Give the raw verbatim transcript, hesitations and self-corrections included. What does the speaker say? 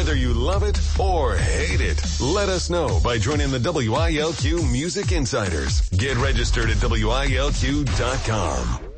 Whether you love it or hate it, let us know by joining the W I L Q Music Insiders. Get registered at W I L Q dot com.